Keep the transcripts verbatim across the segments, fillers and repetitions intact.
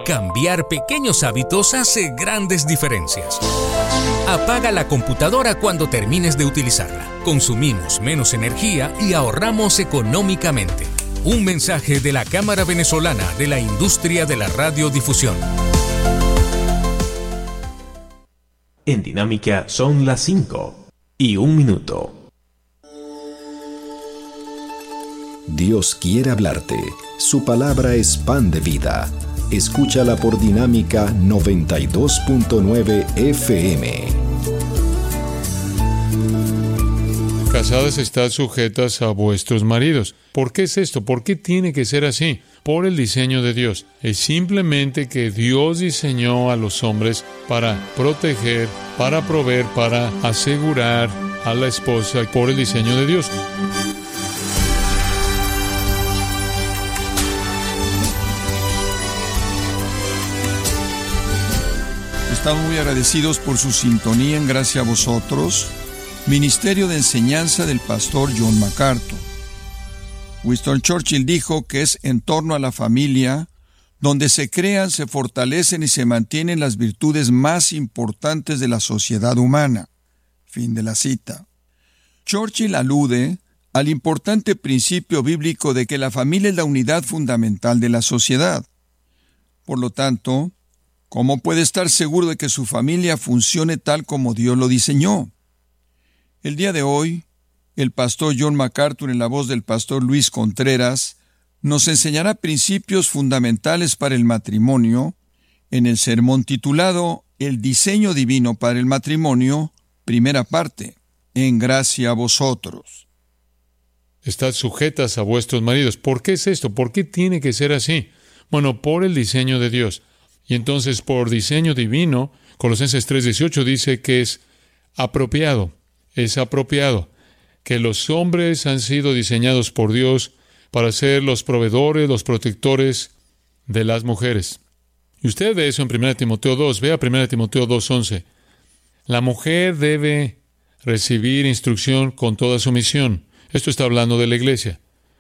Cambiar pequeños hábitos hace grandes diferencias. Apaga la computadora cuando termines de utilizarla. Consumimos menos energía y ahorramos económicamente. Un mensaje de la Cámara Venezolana de la Industria de la Radiodifusión. En Dinámica son las cinco y un minuto. Dios quiere hablarte. Su palabra es pan de vida. Escúchala por Dinámica noventa y dos punto nueve F M. Casadas, estad sujetas a vuestros maridos. ¿Por qué es esto? ¿Por qué tiene que ser así? Por el diseño de Dios. Es simplemente que Dios diseñó a los hombres para proteger, para proveer, para asegurar a la esposa por el diseño de Dios. Estamos muy agradecidos por su sintonía en Gracia a Vosotros, Ministerio de Enseñanza del Pastor John MacArthur. Winston Churchill dijo que es en torno a la familia donde se crean, se fortalecen y se mantienen las virtudes más importantes de la sociedad humana. Fin de la cita. Churchill alude al importante principio bíblico de que la familia es la unidad fundamental de la sociedad. Por lo tanto, ¿cómo puede estar seguro de que su familia funcione tal como Dios lo diseñó? El día de hoy, el pastor John MacArthur, en la voz del pastor Luis Contreras, nos enseñará principios fundamentales para el matrimonio en el sermón titulado El diseño divino para el matrimonio, primera parte, en Gracia a Vosotros. Estad sujetas a vuestros maridos. ¿Por qué es esto? ¿Por qué tiene que ser así? Bueno, por el diseño de Dios. Y entonces, por diseño divino, Colosenses tres dieciocho dice que es apropiado, es apropiado, que los hombres han sido diseñados por Dios para ser los proveedores, los protectores de las mujeres. Y usted ve eso en primera Timoteo dos, vea primera Timoteo dos once. La mujer debe recibir instrucción con toda sumisión. Esto está hablando de la iglesia.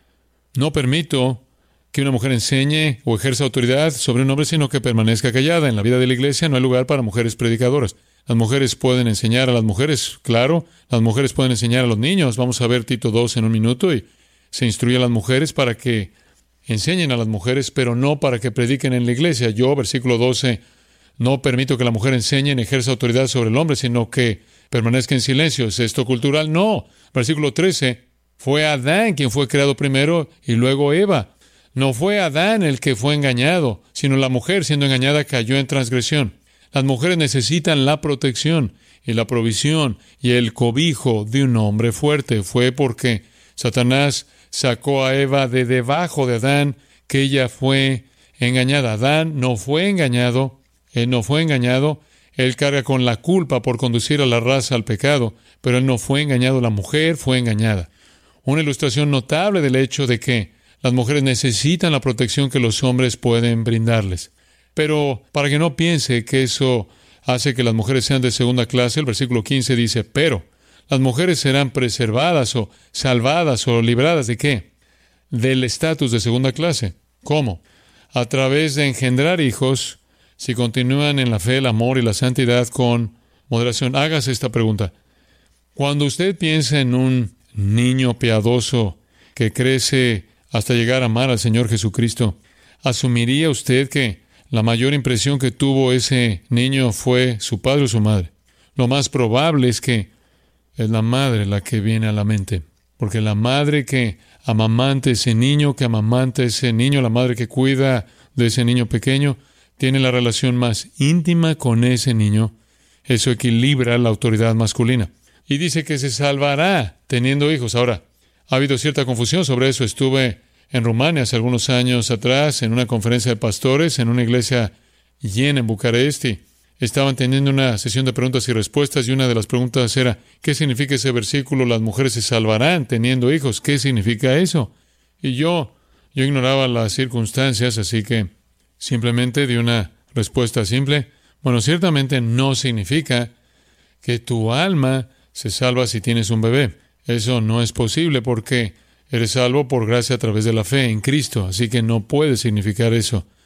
No permito que una mujer enseñe o ejerza autoridad sobre un hombre, sino que permanezca callada. En la vida de la iglesia no hay lugar para mujeres predicadoras. Las mujeres pueden enseñar a las mujeres, claro. Las mujeres pueden enseñar a los niños. Vamos a ver Tito dos en un minuto y se instruye a las mujeres para que enseñen a las mujeres, pero no para que prediquen en la iglesia. Yo, versículo doce, no permito que la mujer enseñe ni ejerza autoridad sobre el hombre, sino que permanezca en silencio. ¿Es esto cultural? No. Versículo trece, fue Adán quien fue creado primero y luego Eva. No fue Adán el que fue engañado, sino la mujer, siendo engañada, cayó en transgresión. Las mujeres necesitan la protección y la provisión y el cobijo de un hombre fuerte. Fue porque Satanás sacó a Eva de debajo de Adán que ella fue engañada. Adán no fue engañado, él no fue engañado. Él carga con la culpa por conducir a la raza al pecado, pero él no fue engañado, la mujer fue engañada. Una ilustración notable del hecho de que las mujeres necesitan la protección que los hombres pueden brindarles. Pero para que no piense que eso hace que las mujeres sean de segunda clase, el versículo quince dice, pero las mujeres serán preservadas o salvadas o libradas ¿de qué? Del estatus de segunda clase. ¿Cómo? A través de engendrar hijos, si continúan en la fe, el amor y la santidad con moderación. Hágase esta pregunta. Cuando usted piensa en un niño piadoso que crece hasta llegar a amar al Señor Jesucristo, ¿asumiría usted que la mayor impresión que tuvo ese niño fue su padre o su madre? Lo más probable es que es la madre la que viene a la mente, porque la madre que amamanta ese niño, que amamanta ese niño, la madre que cuida de ese niño pequeño, tiene la relación más íntima con ese niño. Eso equilibra la autoridad masculina. Y dice que se salvará teniendo hijos. Ahora, ha habido cierta confusión sobre eso. Estuve en Rumania hace algunos años atrás en una conferencia de pastores en una iglesia llena en Bucarest y estaban teniendo una sesión de preguntas y respuestas y una de las preguntas era ¿qué significa ese versículo? Las mujeres se salvarán teniendo hijos. ¿Qué significa eso? Y yo, yo ignoraba las circunstancias, así que simplemente di una respuesta simple. Bueno, ciertamente no significa que tu alma se salva si tienes un bebé. Eso no es posible porque eres salvo por gracia a través de la fe en Cristo, así que no puede significar eso.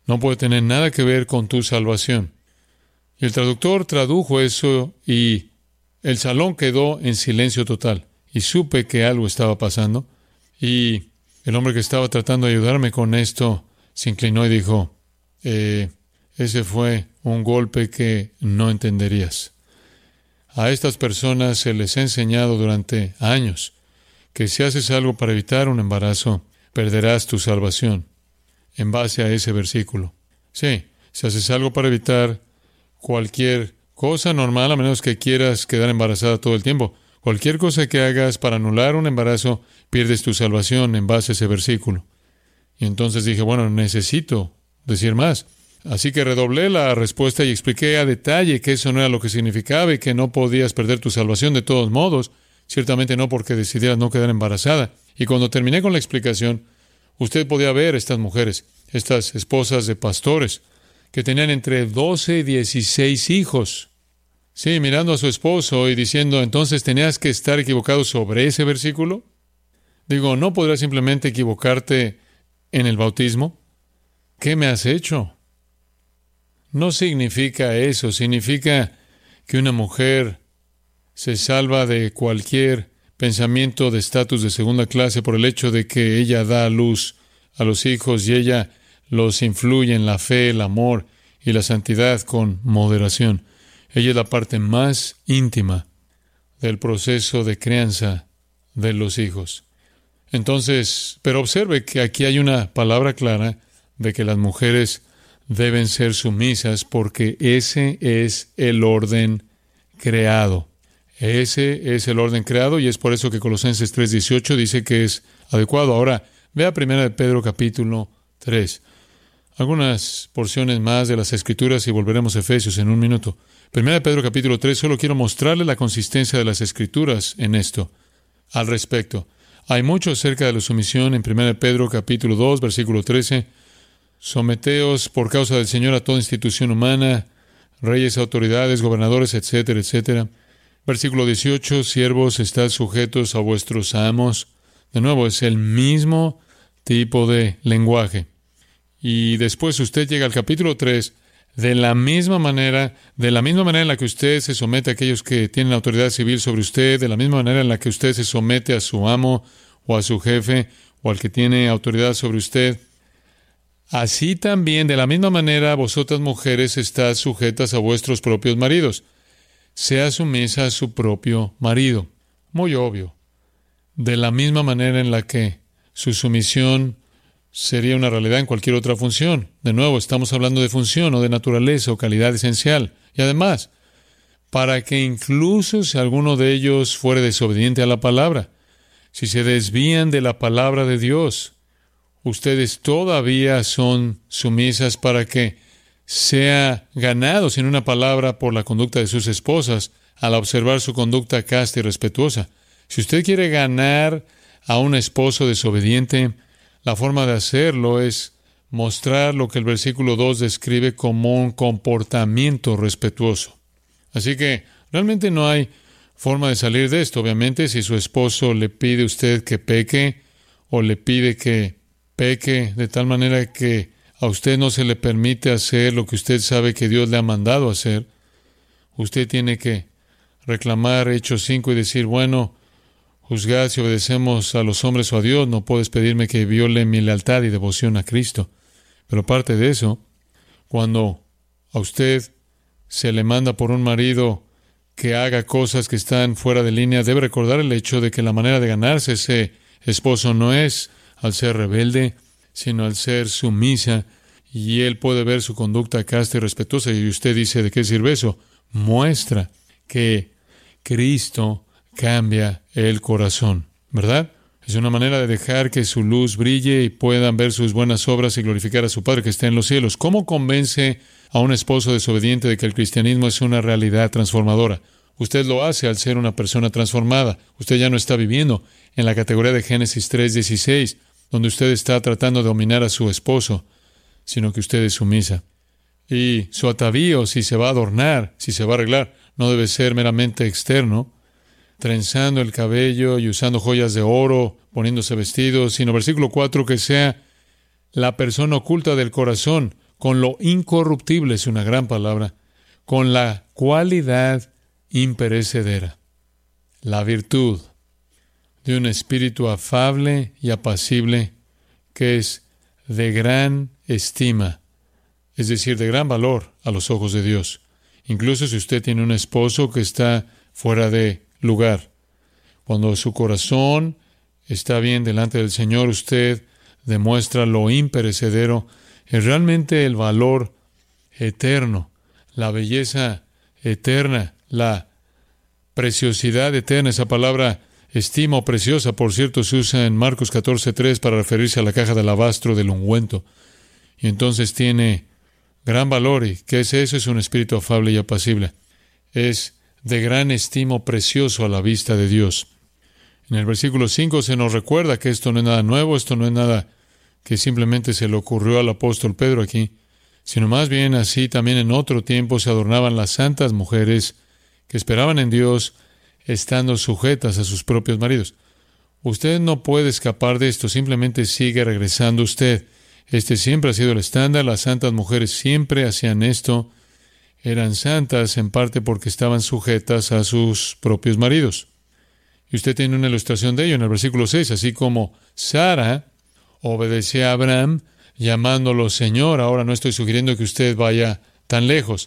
No puede tener nada que ver con tu salvación. Y el traductor tradujo eso y el salón quedó en silencio total. Y supe que algo estaba pasando. Y el hombre que estaba tratando de ayudarme con esto se inclinó y dijo, eh, ese fue un golpe que no entenderías. A estas personas se les ha enseñado durante años que si haces algo para evitar un embarazo, perderás tu salvación en base a ese versículo. Sí, si haces algo para evitar cualquier cosa normal, a menos que quieras quedar embarazada todo el tiempo, cualquier cosa que hagas para anular un embarazo, pierdes tu salvación en base a ese versículo. Y entonces dije, bueno, necesito decir más. Así que redoblé la respuesta y expliqué a detalle que eso no era lo que significaba y que no podías perder tu salvación de todos modos. Ciertamente no porque decidieras no quedar embarazada. Y cuando terminé con la explicación, usted podía ver estas mujeres, estas esposas de pastores, que tenían entre doce y dieciséis hijos. Sí, mirando a su esposo y diciendo, entonces tenías que estar equivocado sobre ese versículo. Digo, ¿no podrás simplemente equivocarte en el bautismo? ¿Qué me has hecho? No significa eso, significa que una mujer se salva de cualquier pensamiento de estatus de segunda clase por el hecho de que ella da a luz a los hijos y ella los influye en la fe, el amor y la santidad con moderación. Ella es la parte más íntima del proceso de crianza de los hijos. Entonces, pero observe que aquí hay una palabra clara de que las mujeres deben ser sumisas porque ese es el orden creado. Ese es el orden creado y es por eso que Colosenses tres dieciocho dice que es adecuado. Ahora, vea primera de Pedro capítulo tres. Algunas porciones más de las Escrituras y volveremos a Efesios en un minuto. Primera de Pedro capítulo tres, solo quiero mostrarle la consistencia de las Escrituras en esto. Al respecto, hay mucho acerca de la sumisión en Primera de Pedro capítulo dos, versículo trece. Someteos por causa del Señor a toda institución humana, reyes, autoridades, gobernadores, etcétera, etcétera. Versículo dieciocho, siervos, estad sujetos a vuestros amos. De nuevo, es el mismo tipo de lenguaje. Y después usted llega al capítulo tres, de la misma manera, de la misma manera en la que usted se somete a aquellos que tienen autoridad civil sobre usted, de la misma manera en la que usted se somete a su amo o a su jefe o al que tiene autoridad sobre usted. Así también, de la misma manera, vosotras mujeres estad sujetas a vuestros propios maridos. Sea sumisa a su propio marido. Muy obvio. De la misma manera en la que su sumisión sería una realidad en cualquier otra función. De nuevo, estamos hablando de función o de naturaleza o calidad esencial. Y además, para que incluso si alguno de ellos fuere desobediente a la palabra, si se desvían de la palabra de Dios, ustedes todavía son sumisas para que sea ganado sin una palabra por la conducta de sus esposas al observar su conducta casta y respetuosa. Si usted quiere ganar a un esposo desobediente, la forma de hacerlo es mostrar lo que el versículo dos describe como un comportamiento respetuoso. Así que realmente no hay forma de salir de esto. Obviamente, si su esposo le pide a usted que peque o le pide que peque de tal manera que a usted no se le permite hacer lo que usted sabe que Dios le ha mandado hacer, usted tiene que reclamar Hechos cinco y decir, bueno, juzgad si obedecemos a los hombres o a Dios, no puedes pedirme que viole mi lealtad y devoción a Cristo. Pero aparte de eso, cuando a usted se le manda por un marido que haga cosas que están fuera de línea, debe recordar el hecho de que la manera de ganarse ese esposo no es al ser rebelde, sino al ser sumisa, y él puede ver su conducta casta y respetuosa, y usted dice, ¿de qué sirve eso? Muestra que Cristo cambia el corazón, ¿verdad? Es una manera de dejar que su luz brille y puedan ver sus buenas obras y glorificar a su Padre que está en los cielos. ¿Cómo convence a un esposo desobediente de que el cristianismo es una realidad transformadora? Usted lo hace al ser una persona transformada. Usted ya no está viviendo en la categoría de Génesis tres dieciséis, donde usted está tratando de dominar a su esposo, sino que usted es sumisa. Y su atavío, si se va a adornar, si se va a arreglar, no debe ser meramente externo, trenzando el cabello y usando joyas de oro, poniéndose vestidos, sino versículo cuatro, que sea la persona oculta del corazón, con lo incorruptible, es una gran palabra, con la cualidad imperecedera, la virtud de un espíritu afable y apacible que es de gran estima, es decir, de gran valor a los ojos de Dios. Incluso si usted tiene un esposo que está fuera de lugar, cuando su corazón está bien delante del Señor, usted demuestra lo imperecedero, es realmente el valor eterno, la belleza eterna, la preciosidad eterna. Esa palabra estima o preciosa, por cierto, se usa en Marcos catorce tres para referirse a la caja de alabastro del ungüento. Y entonces tiene gran valor. ¿Y qué es eso? Es un espíritu afable y apacible. Es de gran estimo precioso a la vista de Dios. En el versículo cinco se nos recuerda que esto no es nada nuevo, esto no es nada que simplemente se le ocurrió al apóstol Pedro aquí, sino más bien así también en otro tiempo se adornaban las santas mujeres que esperaban en Dios, estando sujetas a sus propios maridos. Usted no puede escapar de esto, simplemente sigue regresando usted. Este siempre ha sido el estándar, las santas mujeres siempre hacían esto, eran santas en parte porque estaban sujetas a sus propios maridos. Y usted tiene una ilustración de ello en el versículo seis, así como Sara obedecía a Abraham, llamándolo Señor. Ahora no estoy sugiriendo que usted vaya tan lejos.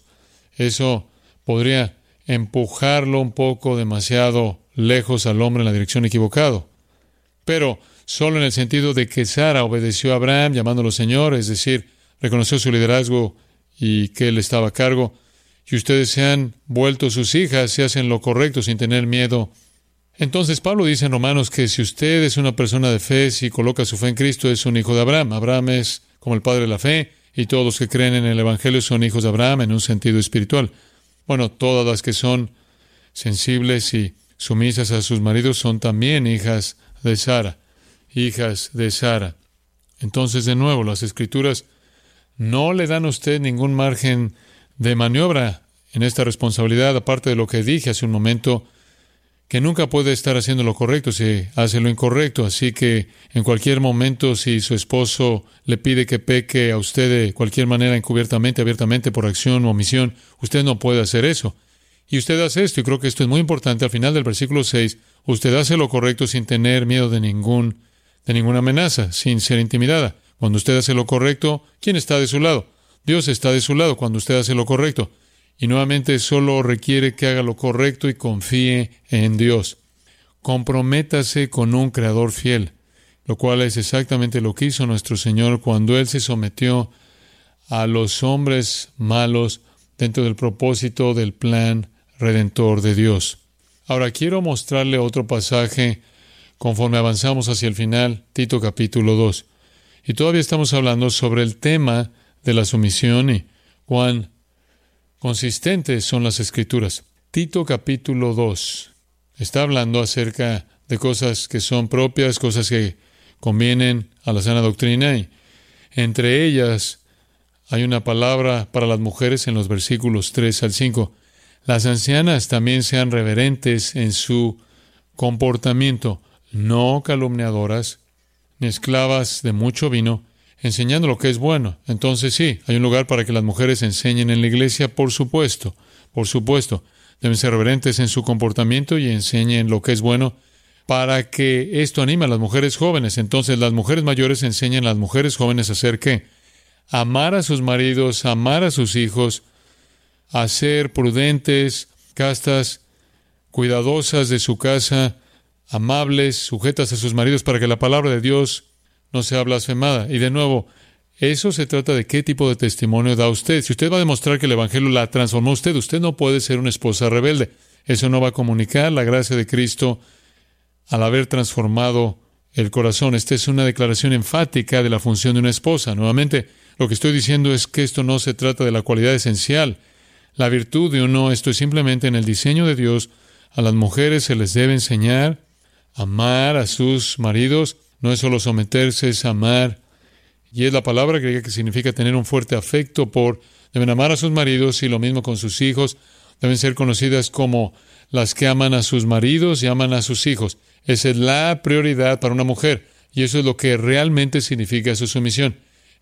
Eso podría empujarlo un poco demasiado lejos al hombre en la dirección equivocada. Pero solo en el sentido de que Sara obedeció a Abraham, llamándolo Señor, es decir, reconoció su liderazgo y que él estaba a cargo, y ustedes se han vuelto sus hijas, se hacen lo correcto sin tener miedo. Entonces Pablo dice en Romanos que si usted es una persona de fe, si coloca su fe en Cristo, es un hijo de Abraham. Abraham es como el padre de la fe, y todos los que creen en el Evangelio son hijos de Abraham en un sentido espiritual. Bueno, todas las que son sensibles y sumisas a sus maridos son también hijas de Sara, hijas de Sara. Entonces, de nuevo, las Escrituras no le dan a usted ningún margen de maniobra en esta responsabilidad, aparte de lo que dije hace un momento, que nunca puede estar haciendo lo correcto si hace lo incorrecto. Así que en cualquier momento, si su esposo le pide que peque a usted de cualquier manera, encubiertamente, abiertamente, por acción o omisión, usted no puede hacer eso. Y usted hace esto, y creo que esto es muy importante. Al final del versículo seis, usted hace lo correcto sin tener miedo de ningún, de ninguna amenaza, sin ser intimidada. Cuando usted hace lo correcto, ¿quién está de su lado? Dios está de su lado cuando usted hace lo correcto. Y nuevamente solo requiere que haga lo correcto y confíe en Dios. Comprométase con un Creador fiel, lo cual es exactamente lo que hizo nuestro Señor cuando Él se sometió a los hombres malos dentro del propósito del plan redentor de Dios. Ahora quiero mostrarle otro pasaje conforme avanzamos hacia el final, Tito capítulo dos. Y todavía estamos hablando sobre el tema de la sumisión y cuán consistentes son las Escrituras. Tito capítulo dos está hablando acerca de cosas que son propias, cosas que convienen a la sana doctrina, y entre ellas hay una palabra para las mujeres en los versículos tres al cinco. Las ancianas también sean reverentes en su comportamiento, no calumniadoras, ni esclavas de mucho vino, enseñando lo que es bueno. Entonces sí, hay un lugar para que las mujeres enseñen en la iglesia, por supuesto, por supuesto. Deben ser reverentes en su comportamiento y enseñen lo que es bueno para que esto anime a las mujeres jóvenes. Entonces las mujeres mayores enseñan a las mujeres jóvenes a hacer ¿qué? Amar a sus maridos, amar a sus hijos, a ser prudentes, castas, cuidadosas de su casa, amables, sujetas a sus maridos para que la palabra de Dios no sea blasfemada. Y de nuevo, eso se trata de qué tipo de testimonio da usted. Si usted va a demostrar que el Evangelio la transformó a usted, usted no puede ser una esposa rebelde. Eso no va a comunicar la gracia de Cristo al haber transformado el corazón. Esta es una declaración enfática de la función de una esposa. Nuevamente, lo que estoy diciendo es que esto no se trata de la cualidad esencial, la virtud de uno. Esto es simplemente en el diseño de Dios. A las mujeres se les debe enseñar a amar a sus maridos. No es solo someterse, es amar. Y es la palabra griega que significa tener un fuerte afecto por. Deben amar a sus maridos y lo mismo con sus hijos. Deben ser conocidas como las que aman a sus maridos y aman a sus hijos. Esa es la prioridad para una mujer. Y eso es lo que realmente significa su sumisión.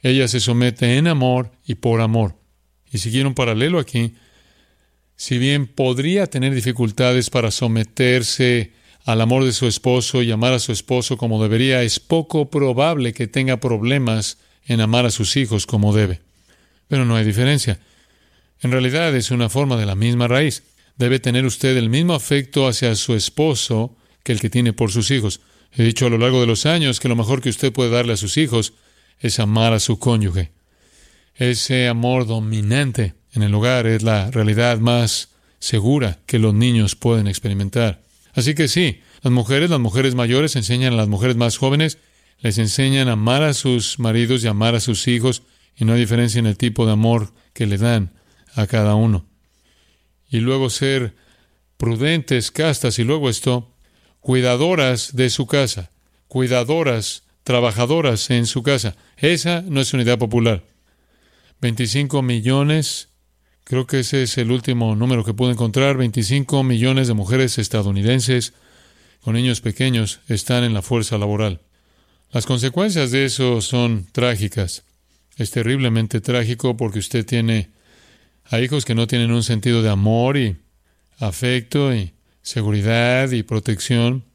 Ella se somete en amor y por amor. Y siguiendo un paralelo aquí, si bien podría tener dificultades para someterse al amor de su esposo y amar a su esposo como debería, es poco probable que tenga problemas en amar a sus hijos como debe. Pero no hay diferencia. En realidad es una forma de la misma raíz. Debe tener usted el mismo afecto hacia su esposo que el que tiene por sus hijos. He dicho a lo largo de los años que lo mejor que usted puede darle a sus hijos es amar a su cónyuge. Ese amor dominante en el hogar es la realidad más segura que los niños pueden experimentar. Así que sí, las mujeres, las mujeres mayores enseñan a las mujeres más jóvenes, les enseñan a amar a sus maridos y amar a sus hijos, y no hay diferencia en el tipo de amor que le dan a cada uno. Y luego ser prudentes, castas, y luego esto, cuidadoras de su casa, cuidadoras, trabajadoras en su casa. Esa no es una idea popular. veinticinco millones, creo que ese es el último número que pude encontrar, veinticinco millones de mujeres estadounidenses con niños pequeños están en la fuerza laboral. Las consecuencias de eso son trágicas. Es terriblemente trágico porque usted tiene a hijos que no tienen un sentido de amor y afecto y seguridad y protección,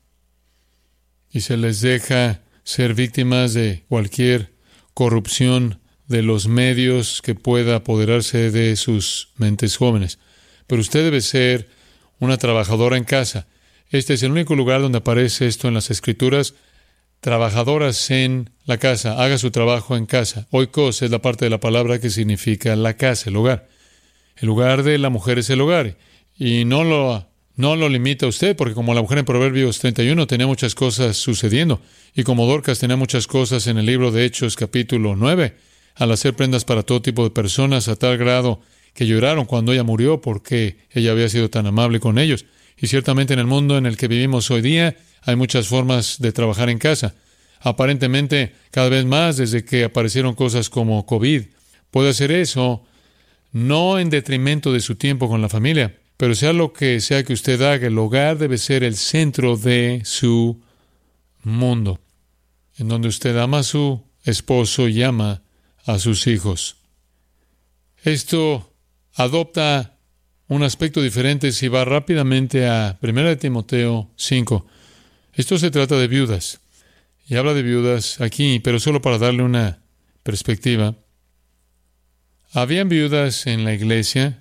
y se les deja ser víctimas de cualquier corrupción de los medios que pueda apoderarse de sus mentes jóvenes. Pero usted debe ser una trabajadora en casa. Este es el único lugar donde aparece esto en las Escrituras. Trabajadoras en la casa. Haga su trabajo en casa. Oikos es la parte de la palabra que significa la casa, el hogar. El lugar de la mujer es el hogar. Y no lo, no lo limita usted, porque como la mujer en Proverbios treinta y uno tenía muchas cosas sucediendo, y como Dorcas tenía muchas cosas en el libro de Hechos capítulo nueve, al hacer prendas para todo tipo de personas a tal grado que lloraron cuando ella murió porque ella había sido tan amable con ellos. Y ciertamente en el mundo en el que vivimos hoy día hay muchas formas de trabajar en casa. Aparentemente, cada vez más desde que aparecieron cosas como COVID, puede hacer eso no en detrimento de su tiempo con la familia, pero sea lo que sea que usted haga, el hogar debe ser el centro de su mundo, en donde usted ama a su esposo y ama a sus hijos. Esto adopta un aspecto diferente si va rápidamente a primera de Timoteo cinco. Esto se trata de viudas. Y habla de viudas aquí, pero solo para darle una perspectiva. Habían viudas en la iglesia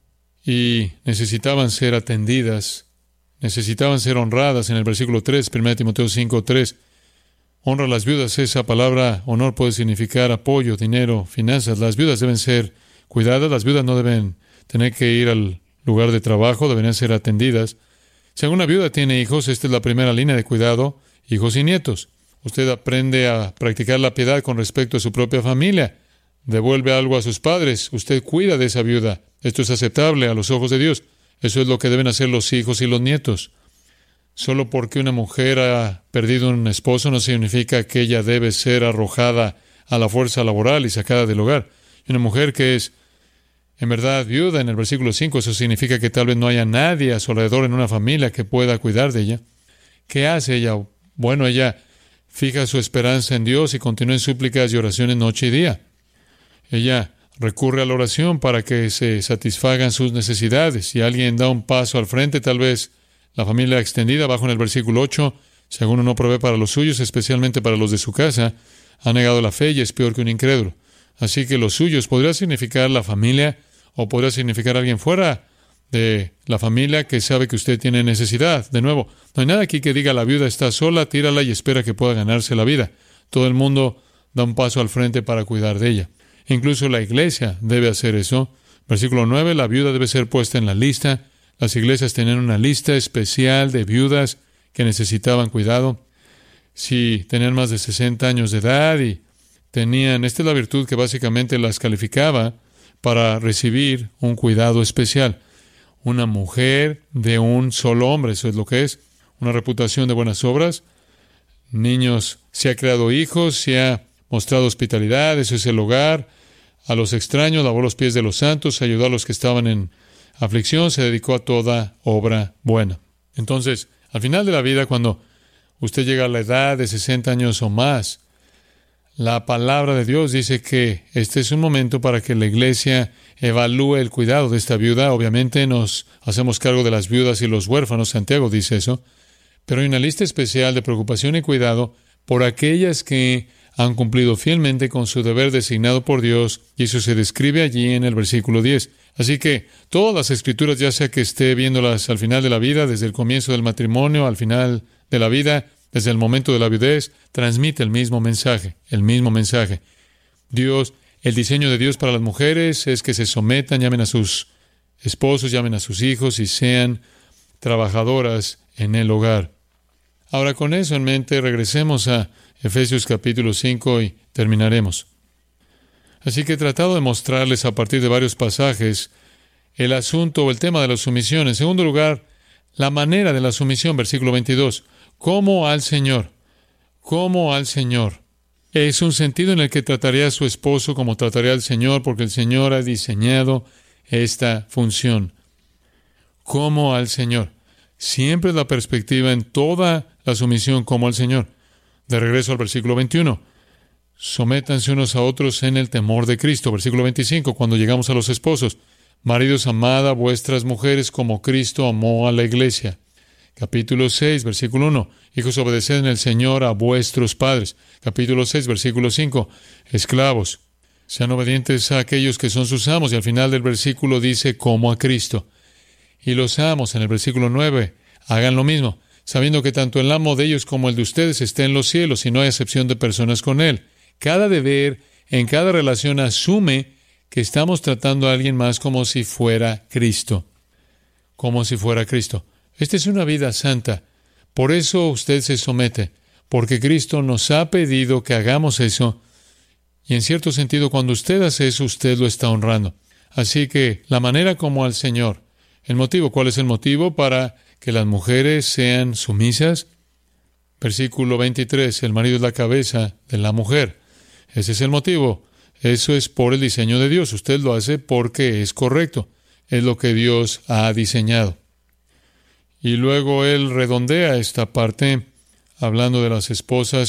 y necesitaban ser atendidas, necesitaban ser honradas. En el versículo tres, primera de Timoteo cinco, tres, honra a las viudas. Esa palabra honor puede significar apoyo, dinero, finanzas. Las viudas deben ser cuidadas, las viudas no deben tener que ir al lugar de trabajo, deberían ser atendidas. Si alguna viuda tiene hijos, esta es la primera línea de cuidado, hijos y nietos. Usted aprende a practicar la piedad con respecto a su propia familia. Devuelve algo a sus padres. Usted cuida de esa viuda. Esto es aceptable a los ojos de Dios. Eso es lo que deben hacer los hijos y los nietos. Solo porque una mujer ha perdido un esposo no significa que ella debe ser arrojada a la fuerza laboral y sacada del hogar. Y una mujer que es en verdad viuda, en el versículo cinco, eso significa que tal vez no haya nadie a su alrededor en una familia que pueda cuidar de ella. ¿Qué hace ella? Bueno, ella fija su esperanza en Dios y continúa en súplicas y oraciones noche y día. Ella recurre a la oración para que se satisfagan sus necesidades. Si alguien da un paso al frente, tal vez la familia extendida, abajo en el versículo ocho, si alguno no provee para los suyos, especialmente para los de su casa, ha negado la fe y es peor que un incrédulo. Así que los suyos podría significar la familia o podría significar alguien fuera de la familia que sabe que usted tiene necesidad. De nuevo, no hay nada aquí que diga la viuda está sola, tírala y espera que pueda ganarse la vida. Todo el mundo da un paso al frente para cuidar de ella. Incluso la iglesia debe hacer eso. Versículo nueve, la viuda debe ser puesta en la lista. Las iglesias tenían una lista especial de viudas que necesitaban cuidado. Si tenían más de sesenta años de edad y tenían, esta es la virtud que básicamente las calificaba para recibir un cuidado especial. Una mujer de un solo hombre, eso es lo que es. Una reputación de buenas obras. Niños, se ha creado hijos, se ha mostrado hospitalidad, eso es el hogar. A los extraños, lavó los pies de los santos, ayudó a los que estaban en aflicción, se dedicó a toda obra buena. Entonces, al final de la vida, cuando usted llega a la edad de sesenta años o más, La palabra de Dios dice que este es un momento para que la iglesia evalúe el cuidado de esta viuda. Obviamente nos hacemos cargo de las viudas y los huérfanos, Santiago dice eso, pero hay una lista especial de preocupación y cuidado por aquellas que han cumplido fielmente con su deber designado por Dios, y eso se describe allí en el versículo diez. Así que todas las escrituras, ya sea que esté viéndolas al final de la vida, desde el comienzo del matrimonio, al final de la vida, desde el momento de la viudez, transmite el mismo mensaje, el mismo mensaje. Dios, el diseño de Dios para las mujeres es que se sometan, llamen a sus esposos, llamen a sus hijos y sean trabajadoras en el hogar. Ahora, con eso en mente, regresemos a Efesios capítulo cinco y terminaremos. Así que he tratado de mostrarles a partir de varios pasajes el asunto o el tema de la sumisión. En segundo lugar, la manera de la sumisión, versículo veintidós. Como al Señor. Como al Señor. Es un sentido en el que trataría a su esposo como trataría al Señor, porque el Señor ha diseñado esta función. Como al Señor. Siempre es la perspectiva en toda la sumisión como al Señor. De regreso al versículo veintiuno. Sométanse unos a otros en el temor de Cristo. Versículo veinticinco, cuando llegamos a los esposos. Maridos, amad a vuestras mujeres como Cristo amó a la iglesia. Capítulo seis, versículo uno. Hijos, obedeced en el Señor a vuestros padres. Capítulo seis, versículo cinco. Esclavos, sean obedientes a aquellos que son sus amos. Y al final del versículo dice, como a Cristo. Y los amos, en el versículo nueve, hagan lo mismo, sabiendo que tanto el amo de ellos como el de ustedes está en los cielos y no hay acepción de personas con él. Cada deber, en cada relación, asume que estamos tratando a alguien más como si fuera Cristo. Como si fuera Cristo. Esta es una vida santa. Por eso usted se somete, porque Cristo nos ha pedido que hagamos eso, y en cierto sentido, cuando usted hace eso, usted lo está honrando. Así que la manera como al Señor. El motivo, ¿cuál es el motivo? Para que las mujeres sean sumisas. Versículo veintitrés, el marido es la cabeza de la mujer. Ese es el motivo. Eso es por el diseño de Dios. Usted lo hace porque es correcto. Es lo que Dios ha diseñado. Y luego él redondea esta parte hablando de las esposas